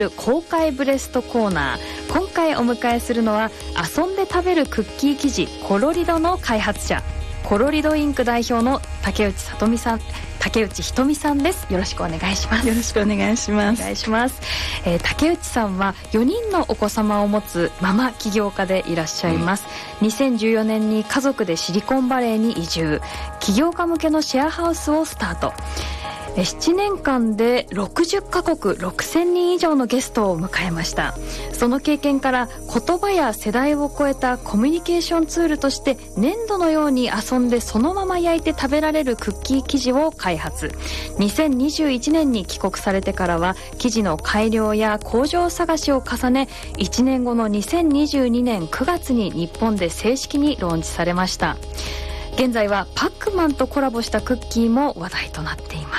公開ブレストコーナー。今回お迎えするのは遊んで食べるクッキー生地コロリドの開発者、コロリドインク代表の竹内ひとみさんです。よろしくお願いします。 よろしくお願いします。 お願いします。竹内さんは4人のお子様を持つママ起業家でいらっしゃいます。2014年に家族でシリコンバレーに移住、起業家向けのシェアハウスをスタート。7年間で60カ国6000人以上のゲストを迎えました。その経験から言葉や世代を超えたコミュニケーションツールとして粘土のように遊んでそのまま焼いて食べられるクッキー生地を開発。2021年に帰国されてからは生地の改良や工場探しを重ね、1年後の2022年9月に日本で正式にローンチされました。現在はパックマンとコラボしたクッキーも話題となっています。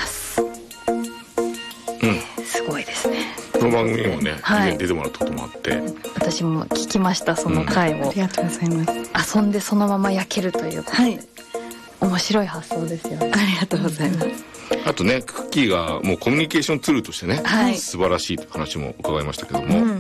すごいですね。 この番組にもね、出てもらったこともあって、 私も聞きました、その回を。 ありがとうございます。 遊んでそのまま焼けるということで、面白い発想ですよね。 ありがとうございます。 あとね、クッキーがもうコミュニケーションツールとしてね、素晴らしいという話も伺いましたけども、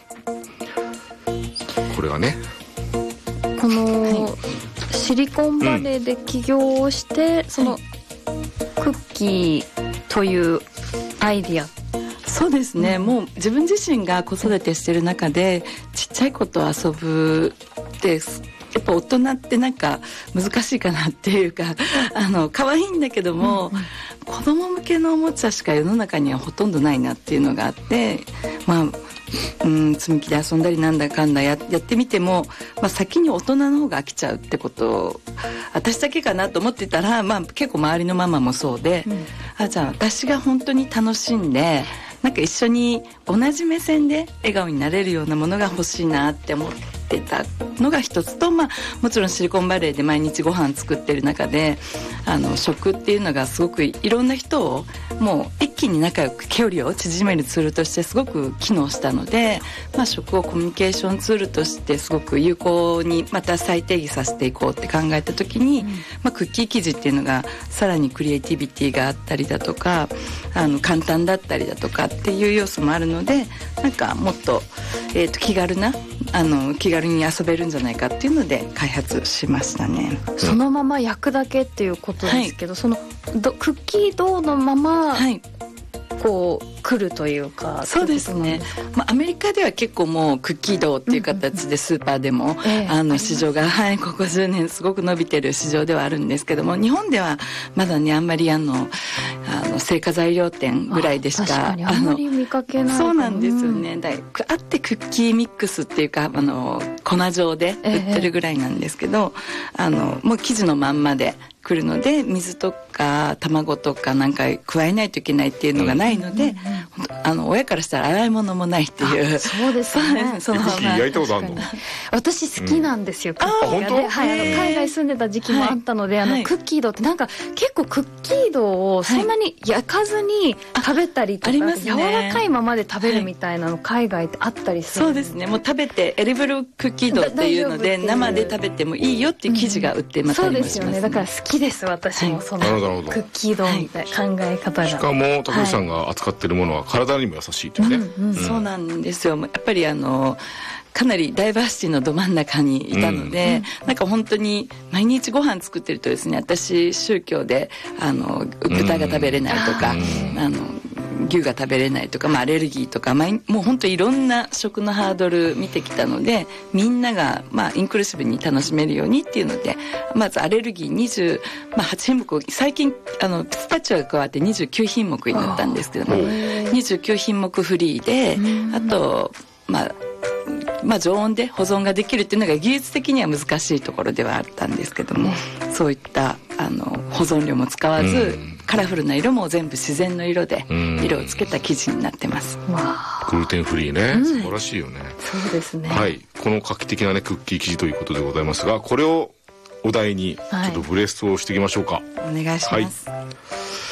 これがね、 このシリコンバレーで起業をして、そのクッキーというアイディア。 そうですね、もう自分自身が子育てしてる中でちっちゃい子と遊ぶってやっぱ大人ってなんか難しいかなっていうか、可愛いんだけども、子供向けのおもちゃしか世の中にはほとんどないなっていうのがあって、積み木で遊んだりなんだかんだやってみても、先に大人の方が飽きちゃうってことを私だけかなと思ってたら、結構周りのママもそうで、じゃあ私が本当に楽しんでなんか一緒に同じ目線で笑顔になれるようなものが欲しいなって思ってたのが一つと、もちろんシリコンバレーで毎日ご飯作ってる中で食っていうのがすごくいろんな人をもう一気に仲良く距離を縮めるツールとしてすごく機能したので、食をコミュニケーションツールとしてすごく有効にまた再定義させていこうって考えた時に、クッキー生地っていうのがさらにクリエイティビティがあったりだとか簡単だったりだとかっていう要素もあるので、なんかもっと、気軽に遊べるんじゃないかっていうので開発しましたね。 そのまま焼くだけっていうことですけど、そのクッキードーのまま、こう来るというか。 そうですね、アメリカでは結構もうクッキードーっていう形でスーパーでも、市場が、ここ10年すごく伸びてる市場ではあるんですけども、日本ではまだねあんまり製菓材料店ぐらいでしか、 確かにあんまり見かけない。 そうなんですよね。あってクッキーミックスっていうか粉状で売ってるぐらいなんですけど、もう生地のまんまで来るので水とか卵とかなんか加えないといけないっていうのがないので、親からしたら洗い物もないっていう。 そうですね。 クッキー焼いたことあるの？ 私好きなんですよ、クッキーがね。海外住んでた時期もあったので、クッキードってなんか結構クッキードをそんなに焼かずに食べたりとか、柔らかいままで食べるみたいなの海外ってあったりする。 そうですね、もう食べてエディブルクッキードっていうので生で食べてもいいよっていう生地が売ってまたりもしますね。 そうですよね、だから好きです、私もそのクッキードみたいな考え方が。 しかも竹内さんが扱ってるものは体にも優しいというね。 そうなんですよ。やっぱりかなりダイバーシティのど真ん中にいたので、なんか本当に毎日ご飯作ってるとですね、私宗教で豚が食べれないとか、牛が食べれないとか、アレルギーとか、もう本当にいろんな食のハードル見てきたので、みんながインクルーシブに楽しめるようにっていうので、まずアレルギー28品目、最近ピスタチオが加わって29品目になったんですけども、29品目フリーで、あと常温で保存ができるっていうのが技術的には難しいところではあったんですけども、そういった保存料も使わず、カラフルな色も全部自然の色で色をつけた生地になってます。 グルテンフリーね、素晴らしいよね。 そうですね。 この画期的なねクッキー生地ということでございますが、これをお題にちょっとブレストをしていきましょうか。 お願いします。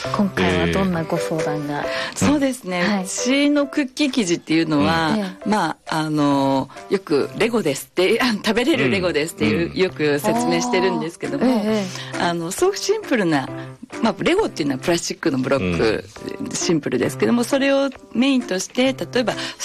今回はどんなご相談が、 そうですね、うちのクッキー生地っていうのは、よくレゴですって食べれるレゴですっていう、よく説明してるんですけども、すごくシンプルな、レゴっていうのはプラスチックのブロック、シンプルですけども、それをメインとして例えば